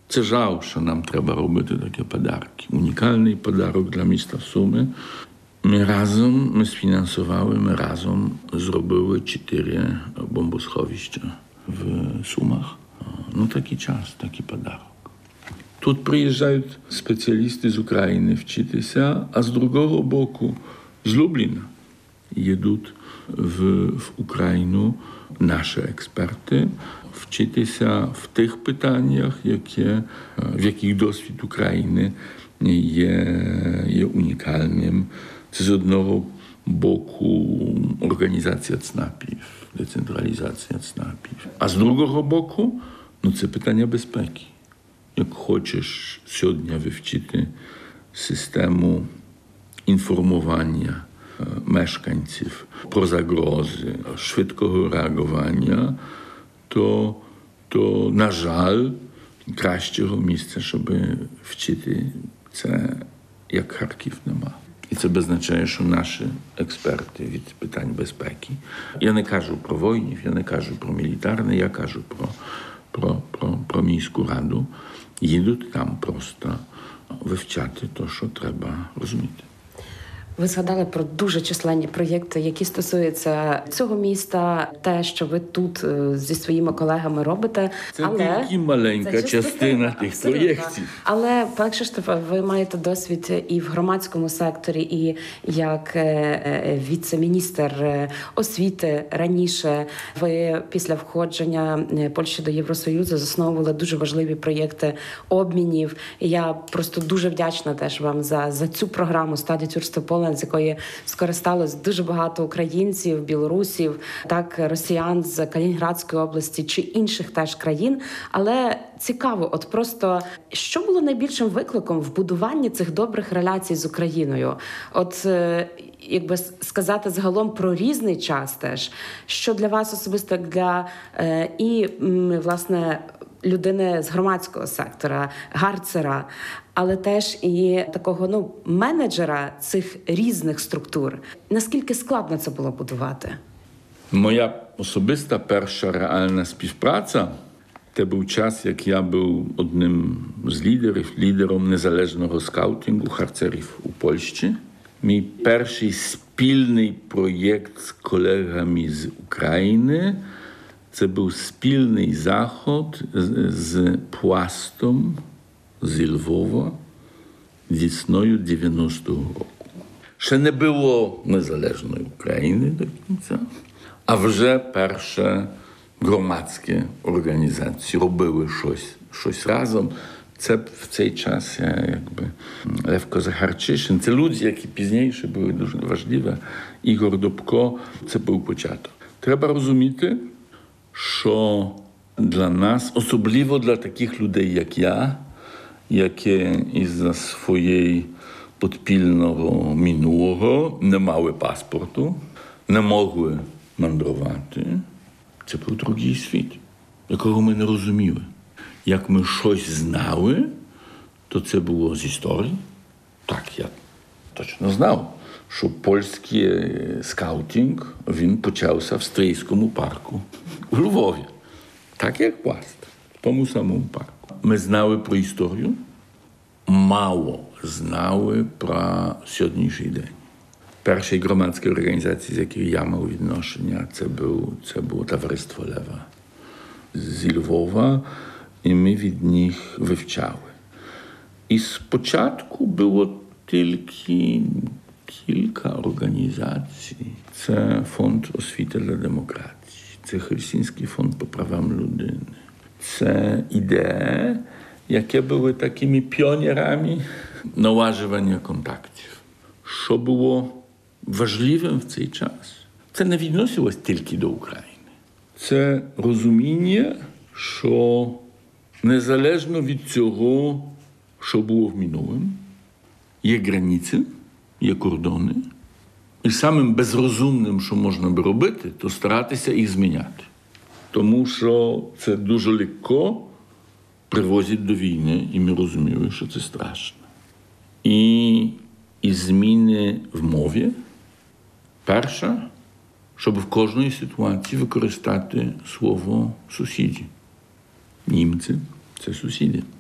Це жал, що нам треба робити такі подарки. Унікальний подарок для міста Суми. Ми сфінансували, ми разом зробили 4 бомбосховища в Сумах. Такий час, такий подарок. Тут приїжджають спеціалісти з України вчитися, а з другого боку, з Любліна, їдуть в Україну наші експерти вчитися в тих питаннях, в яких досвід України є унікальним. Це з одного боку організація ЦНАПів, децентралізація ЦНАПів. А з другого боку, це питання безпеки. Як хочеш сьогодні вивчити систему інформування мешканців про загрози, швидкого реагування, то на жаль, кращого місця, щоб вчити це, як Харків, нема. І це означає, що наші експерти від питань безпеки, я не кажу про воїнів, я не кажу про мілітарне, я кажу про міську раду, їдуть там просто вивчати те, що треба розуміти. Ви згадали про дуже численні проєкти, які стосуються цього міста, те, що ви тут зі своїми колегами робите. Це тільки маленька частина тих проєктів. Але, пане Кшиштофе, ви маєте досвід і в громадському секторі, і як віце-міністр освіти раніше. Ви після входження Польщі до Євросоюзу засновували дуже важливі проєкти обмінів. І я просто дуже вдячна теж вам за цю програму «Study Tours to Poland», з якої скористалось дуже багато українців, білорусів, так, росіян з Калінінградської області чи інших теж країн. Але цікаво, от просто, що було найбільшим викликом в будуванні цих добрих реляцій з Україною? От, якби сказати загалом про різний час теж, що для вас особисто, для власне, людини з громадського сектора, гарцера, але теж і такого, менеджера цих різних структур. Наскільки складно це було будувати? Моя особиста перша реальна співпраця – це був час, як я був одним з лідером незалежного скаутингу харцерів у Польщі. Мій перший спільний проєкт з колегами з України – це був спільний заход з Пластом зі Львова весною 90-го року. Ще не було незалежної України до кінця, а вже перші громадські організації робили щось разом. Це в цей час Лев Козак-Харчишин. Це люди, які пізніше були дуже важливі. Ігор Добко – це був початок. Треба розуміти, що для нас, особливо для таких людей, як я, які із-за своєї підпільного минулого не мали паспорту, не могли мандрувати, це був другий світ, якого ми не розуміли. Як ми щось знали, то це було з історії. Так, я точно знав, що польський скаутинг, він почався в Стрийському парку у Львові. Так, як Пласт, в тому самому парку. Ми знали про історію, мало знали про сьогоднішній день. Перші громадські організації, з яких я мав відношення, це було Товариство Лева зі Львова, і ми від них вивчали. І спочатку було тільки кілька організацій. Це Фонд освіти для демократії, це Хельсінський фонд по правам людини. Це ідеї, які були такими піонерами налагодження контактів. Що було важливим в цей час? Це не відносилось тільки до України. Це розуміння, що незалежно від цього, що було в минулому, є границі, є кордони. І самим безрозумним, що можна би робити, то старатися їх зміняти. Тому що це дуже легко привозить до війни, і ми розуміли, що це страшно. І зміни в мові. Перше, щоб в кожній ситуації використати слово «сусіді». Німці – це сусіди.